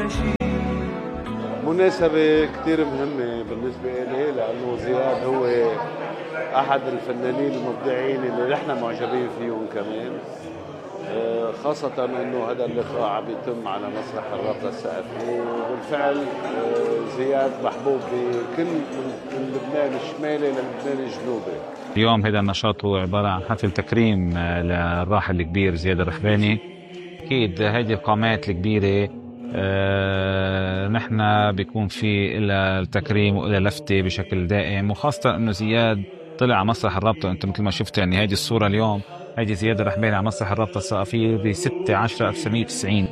مناسبة كتير مهمة بالنسبة إلي، لأنه زياد هو أحد الفنانين المبدعين اللي نحن معجبين فيهم كمان، خاصة أنه هذا اللقاء عم يتم على مسرح الرابطة الثقافية، وبالفعل زياد محبوب بكل من لبنان الشمالي للبنان الجنوبي. اليوم هذا النشاط هو عبارة عن حفل تكريم للراحل الكبير زياد الرحباني. أكيد هذه القامات الكبيرة نحن بيكون في إلى التكريم وإلى لفتة بشكل دائم، وخاصة أنه زياد طلع على مسرح الرابطة. أنت مثل ما شفت يعني هذه الصورة اليوم، هذه زياد الرحباني على مسرح الرابطة الثقافية ب 6/10/1990.